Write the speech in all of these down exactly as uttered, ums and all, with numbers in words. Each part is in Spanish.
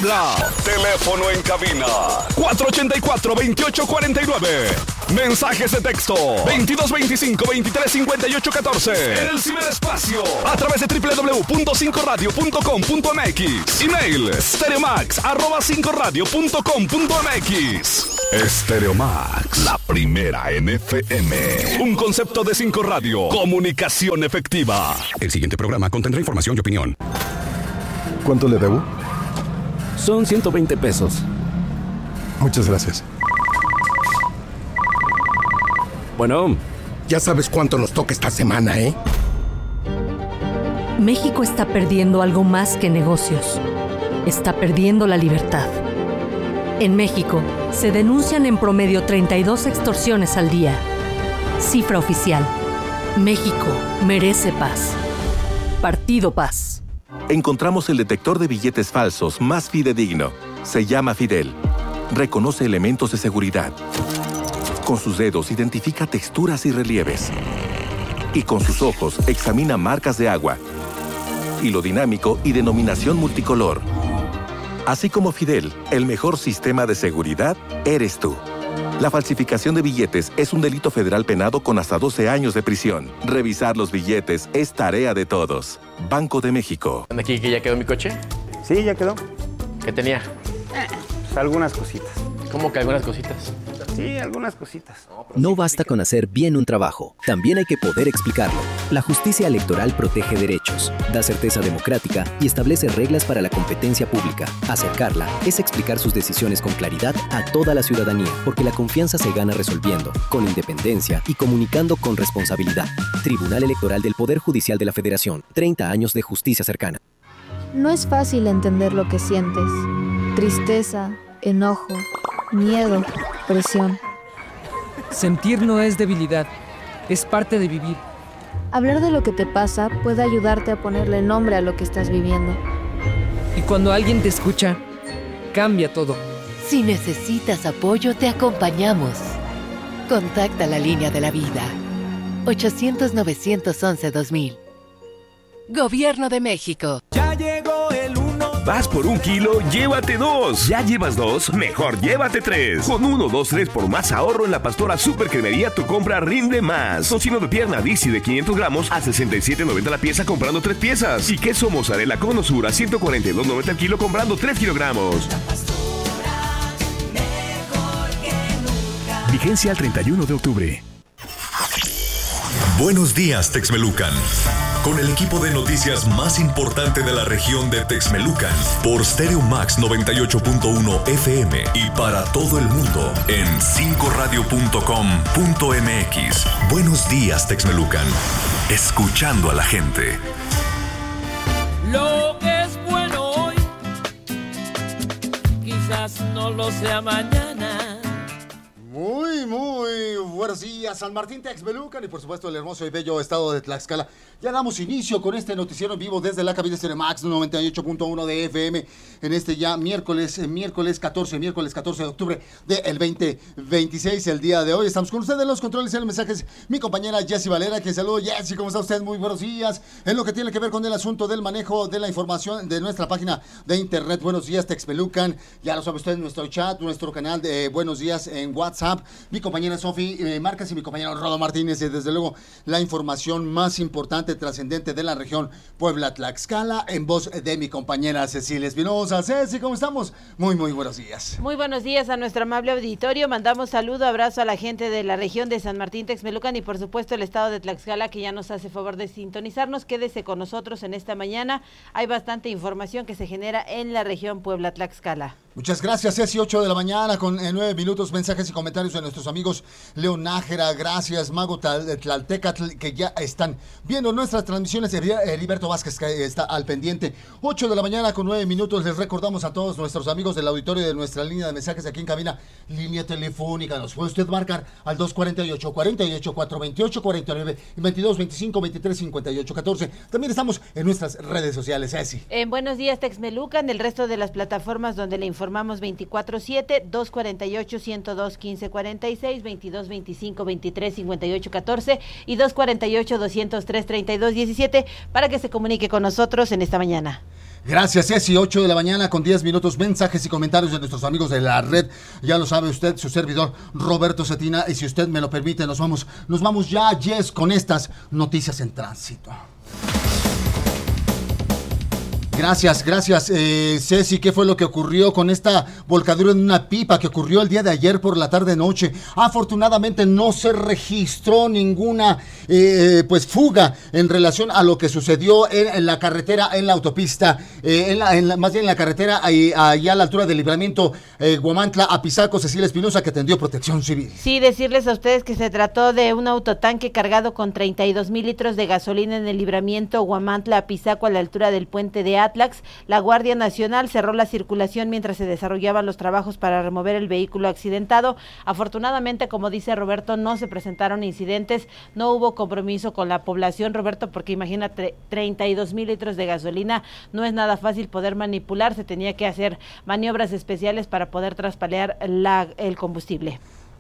Puebla. Teléfono en cabina cuatro ochenta y cuatro, veintiocho cuarenta y nueve. Mensajes de texto veintidós veinticinco, veintitrés cincuenta y ocho catorce. En el ciberespacio a través de doble u doble u doble u punto cinco radio punto com punto m x. Email stereomax arroba cinco radio punto com punto m x. Stereomax, la primera en F M. Un concepto de Cinco Radio. Comunicación efectiva. El siguiente programa contendrá información y opinión. ¿Cuánto le debo? Son ciento veinte pesos. Muchas gracias. Bueno, ya sabes cuánto nos toca esta semana, ¿eh? México está perdiendo algo más que negocios. Está perdiendo la libertad. En México, se denuncian en promedio treinta y dos extorsiones al día. Cifra oficial. México merece paz. Partido Paz. Encontramos el detector de billetes falsos más fidedigno. Se llama Fidel. Reconoce elementos de seguridad. Con sus dedos identifica texturas y relieves. Y con sus ojos examina marcas de agua, hilo dinámico y denominación multicolor. Así como Fidel, el mejor sistema de seguridad eres tú. La falsificación de billetes es un delito federal penado con hasta doce años de prisión. Revisar los billetes es tarea de todos. Banco de México. ¿Aquí que ya quedó mi coche? Sí, ya quedó. ¿Qué tenía? Pues algunas cositas. ¿Cómo que algunas cositas? Sí, algunas cositas. No basta con hacer bien un trabajo, también hay que poder explicarlo. La justicia electoral protege derechos, da certeza democrática y establece reglas para la competencia pública. Acercarla es explicar sus decisiones con claridad a toda la ciudadanía, porque la confianza se gana resolviendo, con independencia y comunicando con responsabilidad. Tribunal Electoral del Poder Judicial de la Federación, treinta años de justicia cercana. No es fácil entender lo que sientes. Tristeza, enojo, miedo, presión. Sentir no es debilidad, es parte de vivir. Hablar de lo que te pasa puede ayudarte a ponerle nombre a lo que estás viviendo. Y cuando alguien te escucha, cambia todo. Si necesitas apoyo, te acompañamos. Contacta la línea de la vida. ochocientos, novecientos once, dos mil. Gobierno de México. Ya llegó el uno. Vas por un kilo, llévate dos. ¿Ya llevas dos? Mejor llévate tres. Con uno, dos, tres por más ahorro en la Pastora Super Cremería, tu compra rinde más. Tocino de pierna Dizzy de quinientos gramos a sesenta y siete noventa la pieza comprando tres piezas. Y queso mozzarella Cono Sur a ciento cuarenta y dos noventa el kilo comprando tres kilogramos. Vigencia al treinta y uno de octubre. Buenos días, Texmelucan. Con el equipo de noticias más importante de la región de Texmelucan, por Stereo Max noventa y ocho punto uno F M y para todo el mundo en cinco radio punto com punto m x. Buenos días, Texmelucan. Escuchando a la gente. Lo que es bueno hoy, quizás no lo sea mañana. Muy, muy buenos días, San Martín Texmelucan y por supuesto el hermoso y bello estado de Tlaxcala. Ya damos inicio con este noticiero en vivo desde la cabina Stereo Max noventa y ocho punto uno de F M en este ya miércoles, miércoles catorce, miércoles catorce de octubre del veinte veintiséis, el día de hoy. Estamos con ustedes en los controles y en los mensajes. Mi compañera Jessy Valera, que saludo. Jessy, ¿cómo está usted? Muy buenos días. En lo que tiene que ver con el asunto del manejo de la información de nuestra página de internet. Buenos días, Texmelucan. Ya lo sabe usted en nuestro chat, nuestro canal de Buenos Días en WhatsApp. Mi compañera Sofi eh, Márquez y mi compañero Rodo Martínez, y desde luego la información más importante, trascendente de la región Puebla-Tlaxcala, en voz de mi compañera Cecilia Espinosa. Ceci, ¿cómo estamos? Muy, muy buenos días. Muy buenos días a nuestro amable auditorio. Mandamos saludo, abrazo a la gente de la región de San Martín Texmelucan y por supuesto el estado de Tlaxcala, que ya nos hace favor de sintonizarnos. Quédese con nosotros en esta mañana. Hay bastante información que se genera en la región Puebla-Tlaxcala. Muchas gracias, Ceci. ocho de la mañana con eh, nueve minutos, mensajes y comentarios de nuestros amigos León Nájera, gracias, Mago Tlaltecatl, que ya están viendo nuestras transmisiones. Heriberto Vázquez, que está al pendiente. ocho de la mañana con nueve minutos. Les recordamos a todos nuestros amigos del auditorio de nuestra línea de mensajes aquí en cabina, línea telefónica. Nos puede usted marcar al dos cuarenta y ocho, cuarenta y ocho, cuatrocientos veintiocho, cuarenta y nueve y veintidós veinticinco veintitrés cincuenta y ocho catorce. También estamos en nuestras redes sociales, Ceci. En Buenos Días Texmelucan, el resto de las plataformas donde le informamos veinticuatro siete, dos cuarenta y ocho, ciento dos, quince cuarenta y seis, veintidós veinticinco veintitrés cincuenta y ocho catorce y dos cuarenta y ocho, doscientos tres treinta y dos diecisiete para que se comunique con nosotros en esta mañana. Gracias, Ceci. ocho de la mañana con diez minutos. Mensajes y comentarios de nuestros amigos de la red. Ya lo sabe usted, su servidor Roberto Cetina. Y si usted me lo permite, nos vamos, nos vamos ya, Jess, con estas noticias en tránsito. Gracias, gracias, eh, Ceci. ¿Qué fue lo que ocurrió con esta volcadura en una pipa que ocurrió el día de ayer por la tarde-noche? Afortunadamente no se registró ninguna eh, pues fuga en relación a lo que sucedió en, en la carretera, en la autopista, eh, en la, en la, más bien en la carretera ahí, allá a la altura del libramiento eh, Huamantla, Apizaco, Cecilia Espinosa, que atendió Protección Civil. Sí, decirles a ustedes que se trató de un autotanque cargado con treinta y dos mil litros de gasolina en el libramiento Huamantla, Apizaco, a la altura del puente de Atlax. La Guardia Nacional cerró la circulación mientras se desarrollaban los trabajos para remover el vehículo accidentado. Afortunadamente, como dice Roberto, no se presentaron incidentes, no hubo compromiso con la población, Roberto, porque imagínate, treinta y dos mil litros de gasolina, no es nada fácil poder manipular, se tenía que hacer maniobras especiales para poder traspalear la, el combustible.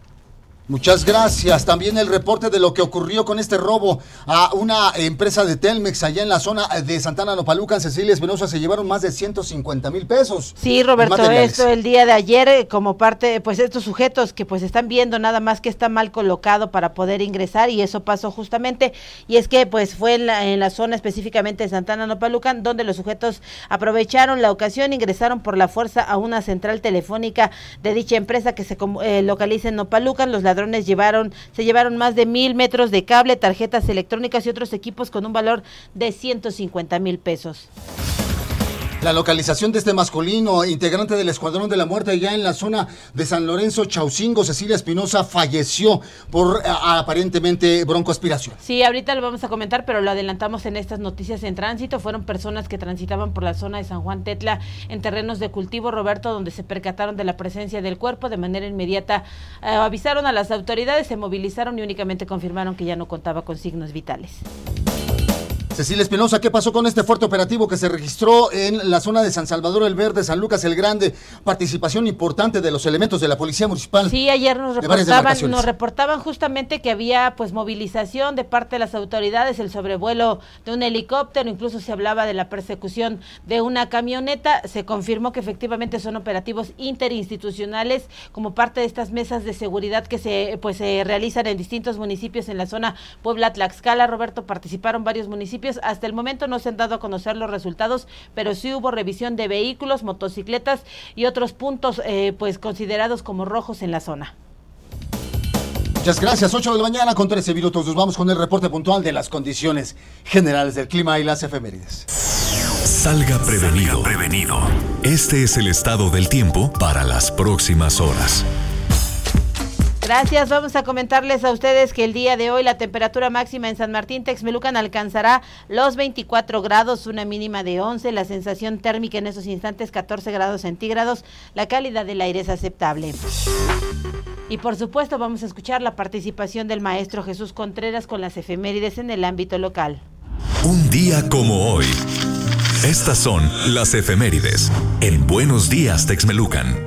Muchas gracias. También el reporte de lo que ocurrió con este robo a una empresa de Telmex allá en la zona de Santana Nopalucan. Cecilia Espinosa, se llevaron más de ciento cincuenta mil pesos. Sí, Roberto, esto el día de ayer como parte, pues estos sujetos que pues están viendo nada más que está mal colocado para poder ingresar, y eso pasó justamente, y es que pues fue en la, en la zona específicamente de Santana Nopalucan, donde los sujetos aprovecharon la ocasión, ingresaron por la fuerza a una central telefónica de dicha empresa que se eh, localiza en Nopalucan. Los ladrones llevaron, se llevaron más de mil metros de cable, tarjetas electrónicas y otros equipos con un valor de ciento cincuenta mil pesos. La localización de este masculino, integrante del Escuadrón de la Muerte allá en la zona de San Lorenzo, Chaucingo, Cecilia Espinosa, falleció por a, aparentemente broncoaspiración. Sí, ahorita lo vamos a comentar, pero lo adelantamos en estas noticias en tránsito. Fueron personas que transitaban por la zona de San Juan Tetla en terrenos de cultivo, Roberto, donde se percataron de la presencia del cuerpo. De manera inmediata eh, avisaron a las autoridades, se movilizaron y únicamente confirmaron que ya no contaba con signos vitales. Cecilia Espinosa, ¿qué pasó con este fuerte operativo que se registró en la zona de San Salvador el Verde, San Lucas el Grande? Participación importante de los elementos de la Policía Municipal. Sí, ayer nos reportaban, nos reportaban justamente que había pues movilización de parte de las autoridades, el sobrevuelo de un helicóptero, incluso se hablaba de la persecución de una camioneta. Se confirmó que efectivamente son operativos interinstitucionales como parte de estas mesas de seguridad que se pues se realizan en distintos municipios en la zona Puebla-Tlaxcala. Roberto, participaron varios municipios. Hasta el momento no se han dado a conocer los resultados, pero sí hubo revisión de vehículos, motocicletas y otros puntos eh, pues considerados como rojos en la zona. Muchas gracias. ocho de la mañana con trece minutos. Nos vamos con el reporte puntual de las condiciones generales del clima y las efemérides. Salga prevenido. Salga prevenido. Este es el estado del tiempo para las próximas horas. Gracias, vamos a comentarles a ustedes que el día de hoy la temperatura máxima en San Martín Texmelucan alcanzará los veinticuatro grados, una mínima de once, la sensación térmica en esos instantes catorce grados centígrados, la calidad del aire es aceptable. Y por supuesto vamos a escuchar la participación del maestro Jesús Contreras con las efemérides en el ámbito local. Un día como hoy. Estas son las efemérides en Buenos Días Texmelucan.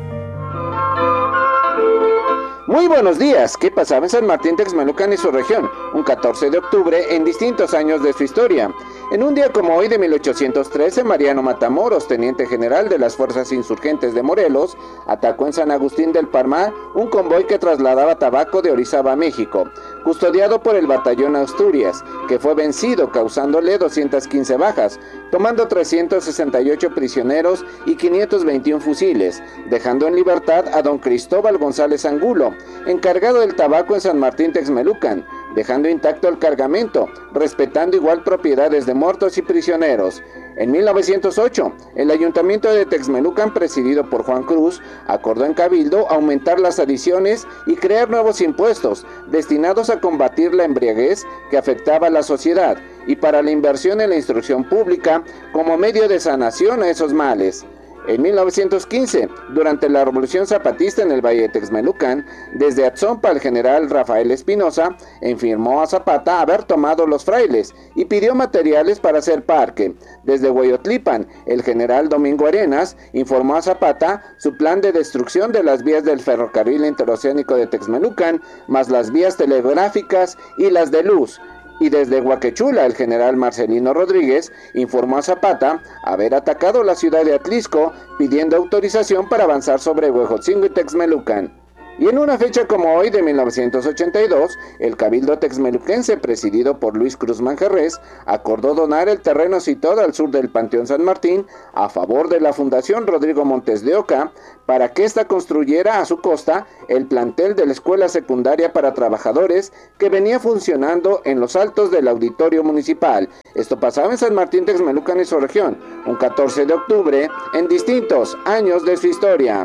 Muy buenos días. ¿Qué pasaba en San Martín Texmelucan y su región? Un catorce de octubre en distintos años de su historia. En un día como hoy de mil ochocientos trece, Mariano Matamoros, teniente general de las Fuerzas Insurgentes de Morelos, atacó en San Agustín del Palmar un convoy que trasladaba tabaco de Orizaba a México, custodiado por el batallón Asturias, que fue vencido causándole doscientas quince bajas, tomando trescientos sesenta y ocho prisioneros y quinientos veintiún fusiles, dejando en libertad a don Cristóbal González Angulo, encargado del tabaco en San Martín Texmelucan, dejando intacto el cargamento, respetando igual propiedades de muertos y prisioneros. En mil novecientos ocho, el Ayuntamiento de Texmelucan, presidido por Juan Cruz, acordó en Cabildo aumentar las adiciones y crear nuevos impuestos destinados a combatir la embriaguez que afectaba a la sociedad y para la inversión en la instrucción pública como medio de sanación a esos males. En mil novecientos quince, durante la Revolución Zapatista en el Valle de Texmelucan, desde Atzompa el general Rafael Espinosa informó a Zapata haber tomado los frailes y pidió materiales para hacer parque. Desde Hueyotlipan, el general Domingo Arenas informó a Zapata su plan de destrucción de las vías del ferrocarril interoceánico de Texmelucan, más las vías telegráficas y las de luz. Y desde Huaquechula, el general Marcelino Rodríguez informó a Zapata haber atacado la ciudad de Atlisco, pidiendo autorización para avanzar sobre Huejotzingo y Texmelucan. Y en una fecha como hoy de mil novecientos ochenta y dos, el Cabildo Texmeluquense, presidido por Luis Cruz Manjarrés, acordó donar el terreno situado al sur del Panteón San Martín a favor de la Fundación Rodrigo Montes de Oca para que ésta construyera a su costa el plantel de la Escuela Secundaria para Trabajadores que venía funcionando en los altos del Auditorio Municipal. Esto pasaba en San Martín Texmelucan y su región, un catorce de octubre, en distintos años de su historia.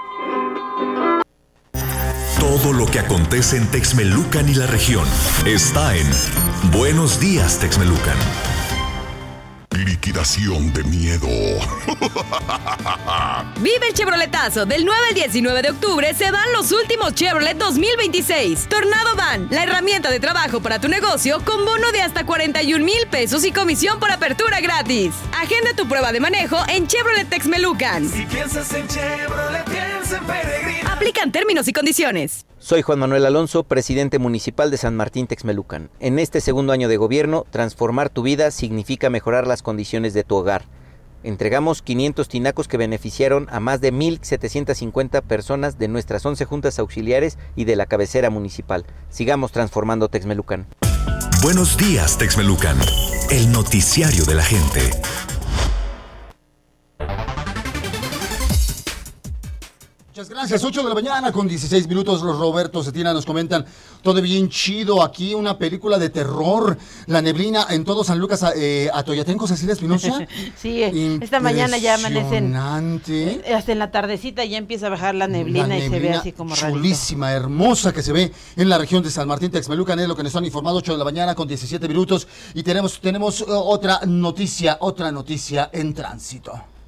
Todo lo que acontece en Texmelucan y la región está en Buenos Días, Texmelucan. Liquidación de miedo. Vive el Chevroletazo. Del nueve al diecinueve de octubre se dan los últimos Chevrolet dos mil veintiséis. Tornado Van, la herramienta de trabajo para tu negocio con bono de hasta cuarenta y un mil pesos y comisión por apertura gratis. Agenda tu prueba de manejo en Chevrolet Texmelucan. Si piensas en Chevrolet, piensa en Peregrino. Aplican términos y condiciones. Soy Juan Manuel Alonso, presidente municipal de San Martín Texmelucan. En este segundo año de gobierno, transformar tu vida significa mejorar las condiciones de tu hogar. Entregamos quinientos tinacos que beneficiaron a más de mil setecientas cincuenta personas de nuestras once juntas auxiliares y de la cabecera municipal. Sigamos transformando Texmelucan. Buenos días, Texmelucan. El noticiario de la gente. Muchas gracias, ocho de la mañana con dieciséis minutos, los Roberto Cetina nos comentan, todo bien chido, aquí una película de terror, La Neblina en todo San Lucas, eh, Atoyatenco, Cecilia Espinosa. Sí, esta mañana ya amanecen, impresionante. hasta en la tardecita ya empieza a bajar la neblina, la neblina y se ve así como raro. Chulísima, hermosa que se ve en la región de San Martín Texmelucan, es lo que nos han informado, ocho de la mañana con diecisiete minutos, y tenemos, tenemos uh, otra noticia, otra noticia en tránsito.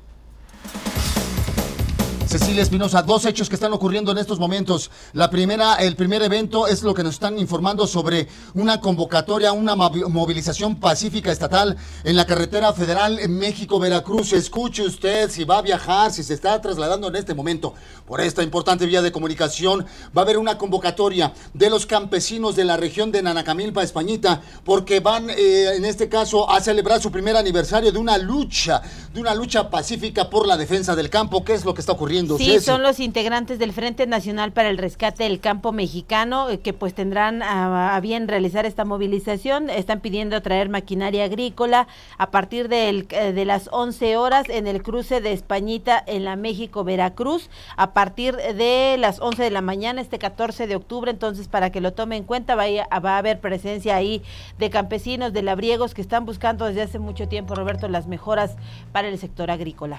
Cecilia Espinosa, dos hechos que están ocurriendo en estos momentos. La primera, el primer evento es lo que nos están informando sobre una convocatoria, una movilización pacífica estatal en la carretera federal México-Veracruz. Escuche usted si va a viajar, si se está trasladando en este momento por esta importante vía de comunicación. Va a haber una convocatoria de los campesinos de la región de Nanacamilpa, Españita, porque van, eh, en este caso, a celebrar su primer aniversario de una lucha, de una lucha pacífica por la defensa del campo. ¿Qué es lo que está ocurriendo? Sí, Ceci. Son los integrantes del Frente Nacional para el Rescate del Campo Mexicano eh, que pues tendrán a, a bien realizar esta movilización. Están pidiendo traer maquinaria agrícola a partir del, eh, de las once horas en el cruce de Españita en la México-Veracruz, a partir de las once de la mañana este catorce de octubre. Entonces, para que lo tome en cuenta, va a, va a haber presencia ahí de campesinos, de labriegos que están buscando desde hace mucho tiempo, Roberto, las mejoras para el sector agrícola.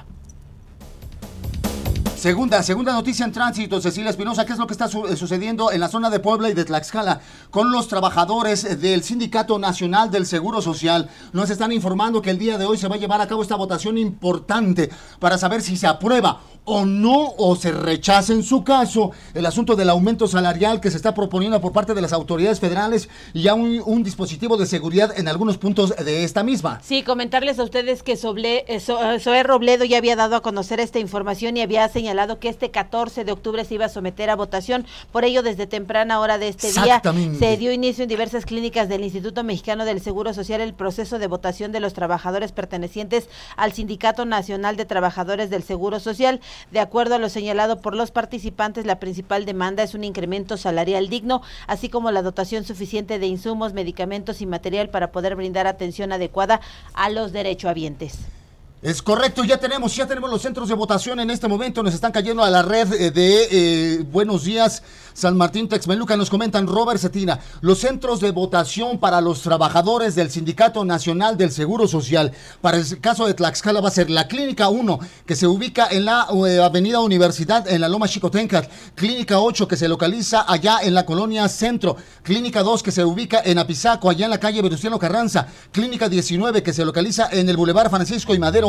Segunda, segunda noticia en tránsito, Cecilia Espinosa, ¿qué es lo que está su sucediendo en la zona de Puebla y de Tlaxcala con los trabajadores del Sindicato Nacional del Seguro Social? Nos están informando que el día de hoy se va a llevar a cabo esta votación importante para saber si se aprueba o no, o se rechaza en su caso el asunto del aumento salarial que se está proponiendo por parte de las autoridades federales y ya un, un dispositivo de seguridad en algunos puntos de esta misma. Sí, comentarles a ustedes que Soble, so, Zoé Robledo ya había dado a conocer esta información y había señalado que este catorce de octubre se iba a someter a votación. Por ello, desde temprana hora de este día se dio inicio en diversas clínicas del Instituto Mexicano del Seguro Social el proceso de votación de los trabajadores pertenecientes al Sindicato Nacional de Trabajadores del Seguro Social. De acuerdo a lo señalado por los participantes, la principal demanda es un incremento salarial digno, así como la dotación suficiente de insumos, medicamentos y material para poder brindar atención adecuada a los derechohabientes. Es correcto, ya tenemos, ya tenemos los centros de votación en este momento, nos están cayendo a la red de eh, Buenos Días San Martín Texmelucan, nos comentan Robert Cetina, los centros de votación para los trabajadores del Sindicato Nacional del Seguro Social. Para el caso de Tlaxcala va a ser la Clínica uno, que se ubica en la eh, Avenida Universidad, en la Loma Xicotencat, Clínica ocho, que se localiza allá en la Colonia Centro, Clínica dos, que se ubica en Apizaco, allá en la calle Venustiano Carranza, Clínica diecinueve, que se localiza en el Boulevard Francisco y Madero,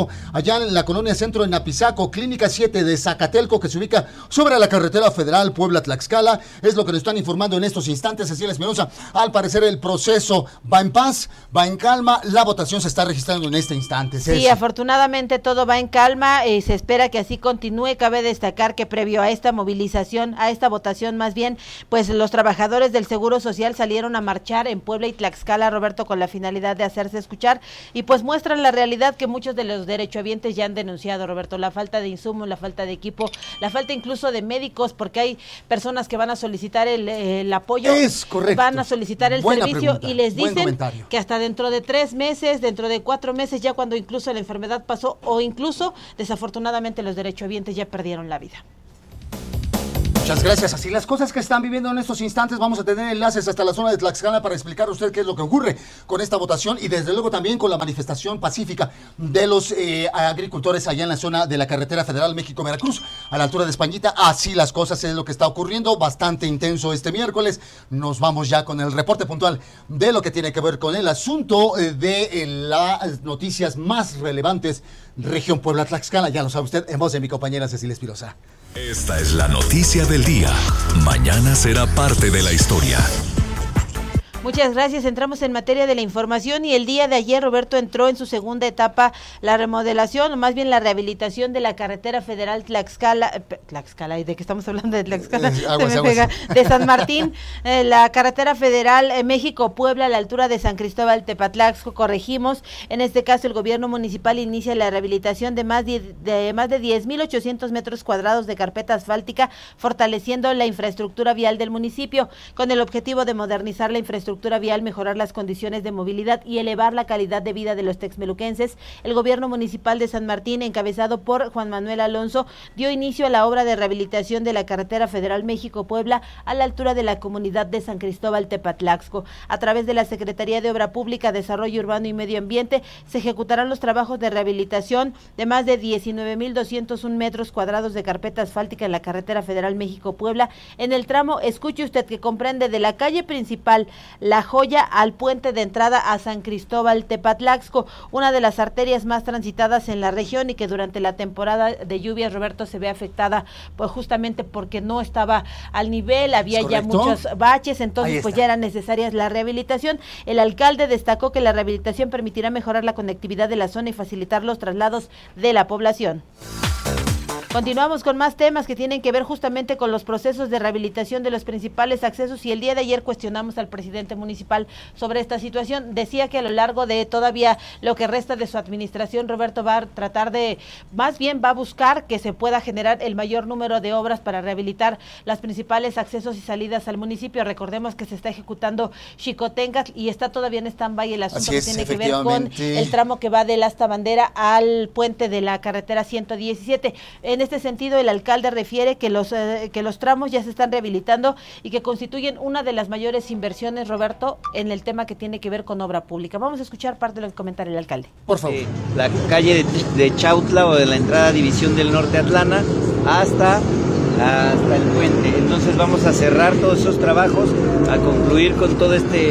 ocurrido allá en la colonia Centro en Apizaco, Clínica siete de Zacatelco, que se ubica sobre la carretera federal Puebla-Tlaxcala. Es lo que nos están informando en estos instantes. Cecilia Espinosa, al parecer el proceso va en paz, va en calma, la votación se está registrando en este instante. Sí, Eso. Afortunadamente todo va en calma y se espera que así continúe. Cabe destacar que previo a esta movilización, a esta votación más bien, pues los trabajadores del Seguro Social salieron a marchar en Puebla y Tlaxcala, Roberto, con la finalidad de hacerse escuchar y pues muestran la realidad que muchos de los derechohabientes ya han denunciado, Roberto, la falta de insumos, la falta de equipo, la falta incluso de médicos, porque hay personas que van a solicitar el, el apoyo, es correcto, van a solicitar el Buena servicio pregunta. Y les Buen dicen comentario. que hasta dentro de tres meses, dentro de cuatro meses, ya cuando incluso la enfermedad pasó o incluso desafortunadamente los derechohabientes ya perdieron la vida. Muchas gracias. Así las cosas que están viviendo en estos instantes, vamos a tener enlaces hasta la zona de Tlaxcala para explicar a usted qué es lo que ocurre con esta votación y desde luego también con la manifestación pacífica de los eh, agricultores allá en la zona de la carretera federal México-Veracruz, a la altura de Españita. Así las cosas es lo que está ocurriendo, bastante intenso este miércoles. Nos vamos ya con el reporte puntual de lo que tiene que ver con el asunto eh, de eh, las noticias más relevantes, región Puebla-Tlaxcala. Ya lo sabe usted, en voz de mi compañera Cecilia Espinosa. Esta es la noticia del día. Mañana será parte de la historia. Muchas gracias. Entramos en materia de la información y el día de ayer, Roberto, entró en su segunda etapa la remodelación, o más bien la rehabilitación de la carretera federal Tlaxcala, Tlaxcala, ¿de qué estamos hablando? De Tlaxcala, eh, aguas, se me pega, de San Martín, eh, la carretera federal eh, México-Puebla a la altura de San Cristóbal Tepatlaxco, corregimos. En este caso, el gobierno municipal inicia la rehabilitación de más de, de más de diez mil ochocientos metros cuadrados de carpeta asfáltica, fortaleciendo la infraestructura vial del municipio, con el objetivo de modernizar la infraestructura vial, mejorar las condiciones de movilidad y elevar la calidad de vida de los texmeluquenses. El gobierno municipal de San Martín, encabezado por Juan Manuel Alonso, dio inicio a la obra de rehabilitación de la carretera federal México-Puebla a la altura de la comunidad de San Cristóbal Tepatlaxco. A través de la Secretaría de Obra Pública, Desarrollo Urbano y Medio Ambiente se ejecutarán los trabajos de rehabilitación de más de diecinueve mil doscientos uno metros cuadrados de carpeta asfáltica en la carretera federal México-Puebla en el tramo, escuche usted, que comprende de la calle principal La Joya al puente de entrada a San Cristóbal Tepatlaxco, una de las arterias más transitadas en la región y que durante la temporada de lluvias, Roberto, se ve afectada pues justamente porque no estaba al nivel, había ya muchos baches, entonces pues ya eran necesarias la rehabilitación. El alcalde destacó que la rehabilitación permitirá mejorar la conectividad de la zona y facilitar los traslados de la población. Continuamos con más temas que tienen que ver justamente con los procesos de rehabilitación de los principales accesos y el día de ayer cuestionamos al presidente municipal sobre esta situación. Decía que a lo largo de todavía lo que resta de su administración, Roberto va a tratar de, más bien va a buscar que se pueda generar el mayor número de obras para rehabilitar los principales accesos y salidas al municipio. Recordemos que se está ejecutando Xicotencatl y está todavía en stand-by el asunto que tiene que ver con el tramo que va del Asta Bandera al puente de la carretera ciento diecisiete. En este sentido, el alcalde refiere que los eh, que los tramos ya se están rehabilitando y que constituyen una de las mayores inversiones, Roberto, en el tema que tiene que ver con obra pública. Vamos a escuchar parte de lo que comenta el alcalde. Por favor. Eh, la calle de, de Chautla o de la entrada División del Norte Atlana hasta, hasta el puente. Entonces vamos a cerrar todos esos trabajos, a concluir con todo este...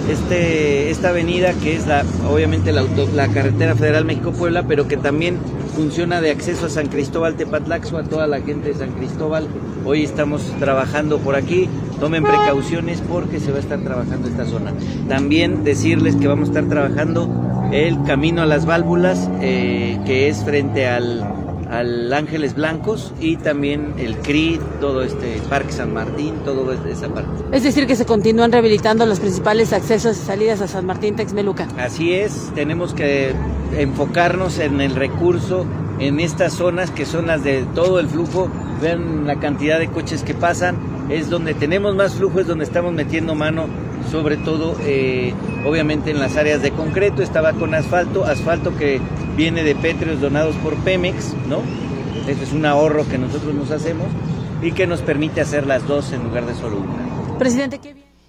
Este, esta avenida que es la, obviamente la, auto, la carretera federal México-Puebla, pero que también funciona de acceso a San Cristóbal Tepatlaxco, a toda la gente de San Cristóbal. Hoy estamos trabajando por aquí, tomen precauciones porque se va a estar trabajando esta zona. También decirles que vamos a estar trabajando el camino a las válvulas, eh, que es frente al al Ángeles Blancos y también el C R I, todo este Parque San Martín, todo esa parte. Es decir, que se continúan rehabilitando los principales accesos y salidas a San Martín Texmelucan. Así es, tenemos que enfocarnos en el recurso, en estas zonas que son las de todo el flujo. Vean la cantidad de coches que pasan, es donde tenemos más flujo, es donde estamos metiendo mano, sobre todo eh, obviamente en las áreas de concreto. Estaba con asfalto, asfalto que viene de pétreos donados por Pemex, ¿no? Este es un ahorro que nosotros nos hacemos y que nos permite hacer las dos en lugar de solo una. Presidente, ¿qué bien?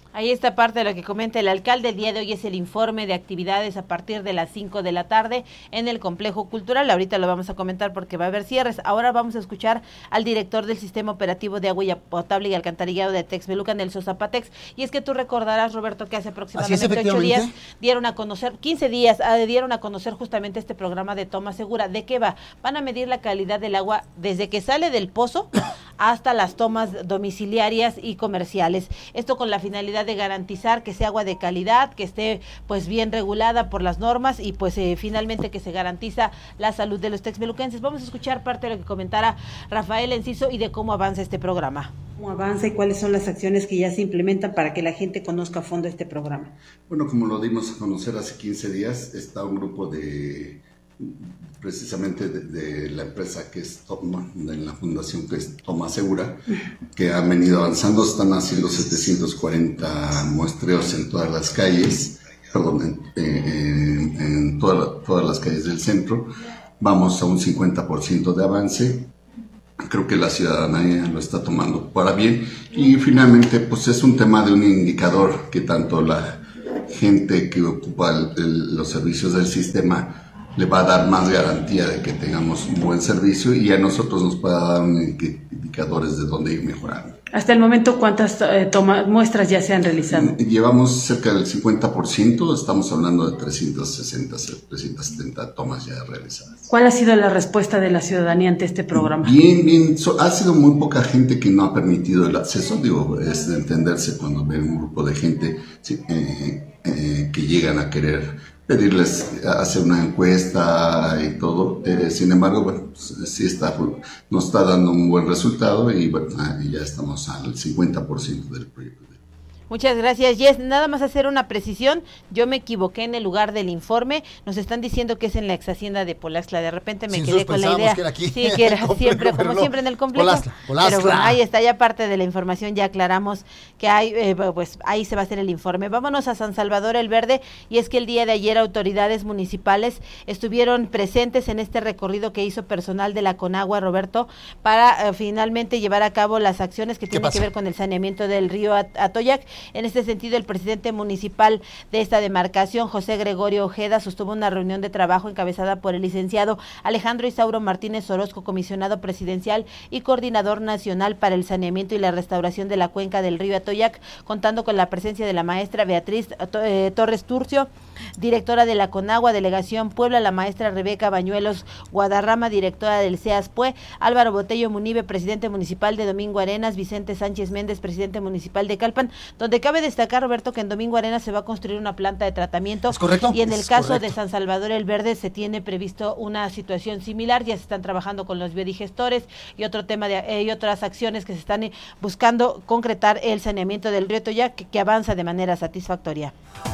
Ahí está parte de lo que comenta el alcalde. El día de hoy es el informe de actividades a partir de las cinco de la tarde en el complejo cultural. Ahorita lo vamos a comentar porque va a haber cierres. Ahora vamos a escuchar al director del Sistema Operativo de Agua y Potable y Alcantarillado de Texmelucan, el Sosapatex. Y es que tú recordarás, Roberto, que hace aproximadamente ocho días dieron a conocer, quince días, dieron a conocer justamente este programa de toma segura. ¿De qué va? Van a medir la calidad del agua desde que sale del pozo hasta las tomas domiciliarias y comerciales. Esto con la finalidad de garantizar que sea agua de calidad, que esté pues bien regulada por las normas y pues eh, finalmente que se garantiza la salud de los texmeluquenses. Vamos a escuchar parte de lo que comentara Rafael Enciso y de cómo avanza este programa. ¿Cómo avanza y cuáles son las acciones que ya se implementan para que la gente conozca a fondo este programa? Bueno, como lo dimos a conocer hace quince días, está un grupo de precisamente de, de la empresa que es Toma, de la fundación que es Toma Segura, que han venido avanzando, están haciendo setecientos cuarenta muestreos en todas las calles, perdón, en, en, en toda, todas las calles del centro. Vamos a un cincuenta por ciento de avance. Creo que la ciudadanía lo está tomando para bien y finalmente pues es un tema de un indicador que tanto la gente que ocupa el, el, los servicios del sistema le va a dar más garantía de que tengamos un buen servicio y a nosotros nos pueda dar indicadores de dónde ir mejorando. Hasta el momento, ¿cuántas eh, toma, muestras ya se han realizado? Llevamos cerca del cincuenta por ciento, estamos hablando de trescientas sesenta, trescientas setenta tomas ya realizadas. ¿Cuál ha sido la respuesta de la ciudadanía ante este programa? Bien, bien, so, ha sido muy poca gente que no ha permitido el acceso, digo, es de entenderse cuando ven un grupo de gente sí, eh, eh, que llegan a querer pedirles hacer una encuesta y todo, eh, sin embargo, bueno, pues, sí está, nos está dando un buen resultado y bueno, ya estamos al cincuenta por ciento del proyecto. Muchas gracias, Jess. Nada más hacer una precisión, yo me equivoqué en el lugar del informe, nos están diciendo que es en la ex hacienda de Polaxtla, de repente me Sin quedé con la idea. Que era aquí. Sí, que era siempre, como no. siempre en el complejo. Polaxtla, Polaxtla. Pero bueno, ahí está, ya parte de la información, ya aclaramos que hay, eh, pues ahí se va a hacer el informe. Vámonos a San Salvador el Verde, y es que el día de ayer autoridades municipales estuvieron presentes en este recorrido que hizo personal de la Conagua, Roberto, para eh, finalmente llevar a cabo las acciones que tienen que ver con el saneamiento del río At- Atoyac. En este sentido, el presidente municipal de esta demarcación, José Gregorio Ojeda, sostuvo una reunión de trabajo encabezada por el licenciado Alejandro Isauro Martínez Orozco, comisionado presidencial y coordinador nacional para el saneamiento y la restauración de la cuenca del río Atoyac, contando con la presencia de la maestra Beatriz eh, Torres Turcio, directora de la Conagua, Delegación Puebla, la maestra Rebeca Bañuelos Guadarrama, directora del CEASPUE, Álvaro Botello Munive, presidente municipal de Domingo Arenas, Vicente Sánchez Méndez, presidente municipal de Calpan, donde cabe destacar, Roberto, que en Domingo Arenas se va a construir una planta de tratamiento. ¿Es correcto? Y en el es caso correcto. de San Salvador el Verde se tiene previsto una situación similar, ya se están trabajando con los biodigestores y otro tema de, eh, y otras acciones que se están eh, buscando concretar el saneamiento del río Atoyac, que, que avanza de manera satisfactoria.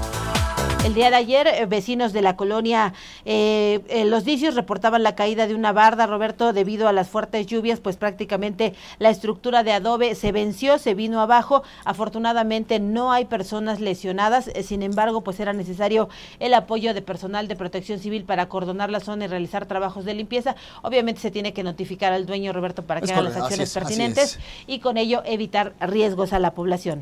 El día de ayer, eh, vecinos de la colonia eh, eh, Los Dicios reportaban la caída de una barda, Roberto, debido a las fuertes lluvias, pues prácticamente la estructura de adobe se venció, se vino abajo. Afortunadamente no hay personas lesionadas, eh, sin embargo, pues era necesario el apoyo de personal de protección civil para acordonar la zona y realizar trabajos de limpieza. Obviamente se tiene que notificar al dueño, Roberto, para que haga las acciones pertinentes y con ello evitar riesgos a la población.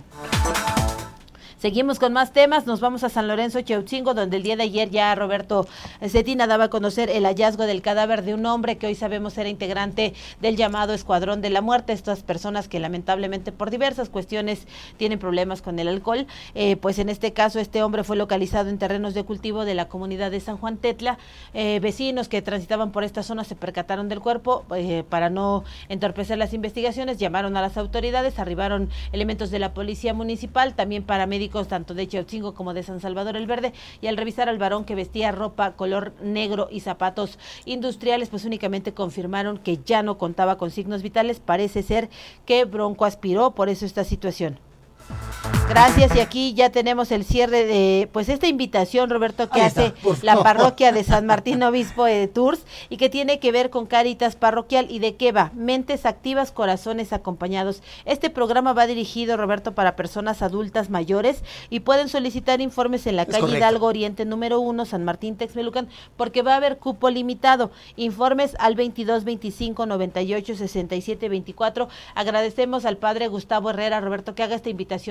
Seguimos con más temas, nos vamos a San Lorenzo Chautzingo, donde el día de ayer ya Roberto Cetina daba a conocer el hallazgo del cadáver de un hombre que hoy sabemos era integrante del llamado Escuadrón de la Muerte, estas personas que lamentablemente por diversas cuestiones tienen problemas con el alcohol, eh, pues en este caso este hombre fue localizado en terrenos de cultivo de la comunidad de San Juan Tetla. Eh, vecinos que transitaban por esta zona se percataron del cuerpo, eh, para no entorpecer las investigaciones, llamaron a las autoridades, arribaron elementos de la policía municipal, también paramédicos tanto de Chautzingo como de San Salvador el Verde, y al revisar al varón que vestía ropa color negro y zapatos industriales, pues únicamente confirmaron que ya no contaba con signos vitales. Parece ser que broncoaspiró, por eso esta situación. Gracias, y aquí ya tenemos el cierre de pues esta invitación, Roberto, que Ahí hace está, la parroquia de San Martín Obispo de Tours y que tiene que ver con Cáritas Parroquial. ¿Y de qué va? Mentes activas, corazones acompañados. Este programa va dirigido, Roberto, para personas adultas mayores y pueden solicitar informes en la es calle correcto. Hidalgo Oriente número uno, San Martín Texmelucan, porque va a haber cupo limitado. Informes al veintidós veinticinco noventa y ocho sesenta y siete veinticuatro. Agradecemos al padre Gustavo Herrera, Roberto, que haga esta invitación a los adultos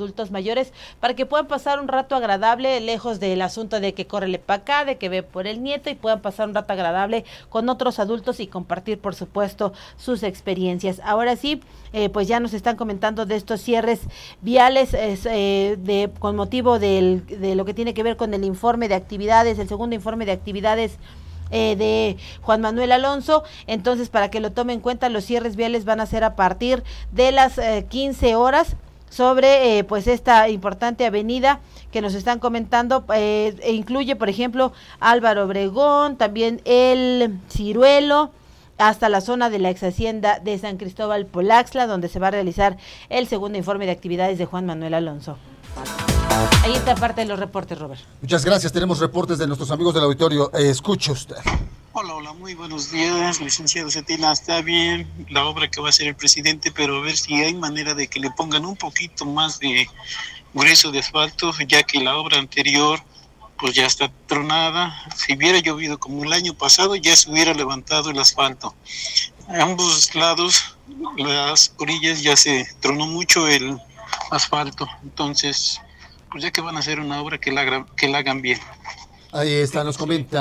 adultos mayores para que puedan pasar un rato agradable, lejos del asunto de que córrele para acá, de que ve por el nieto, y puedan pasar un rato agradable con otros adultos y compartir, por supuesto, sus experiencias. Ahora sí, eh, pues ya nos están comentando de estos cierres viales eh, de con motivo del, de lo que tiene que ver con el informe de actividades, el segundo informe de actividades Eh, de Juan Manuel Alonso. Entonces, para que lo tome en cuenta, los cierres viales van a ser a partir de las eh, quince horas sobre eh, pues esta importante avenida que nos están comentando, eh, e incluye, por ejemplo, Álvaro Obregón, también el Ciruelo, hasta la zona de la ex hacienda de San Cristóbal Polaxtla, donde se va a realizar el segundo informe de actividades de Juan Manuel Alonso. Ahí está parte de los reportes, Robert. Muchas gracias. Tenemos reportes de nuestros amigos del auditorio. Eh, escuche usted. Hola, hola, muy buenos días, licenciado Cetina. Está bien la obra que va a hacer el presidente, pero a ver si hay manera de que le pongan un poquito más de grueso de asfalto, ya que la obra anterior pues ya está tronada. Si hubiera llovido como el año pasado, ya se hubiera levantado el asfalto. A ambos lados, las orillas, ya se tronó mucho el asfalto. Entonces, pues ya que van a hacer una obra, que la, que la hagan bien. Ahí está, nos comenta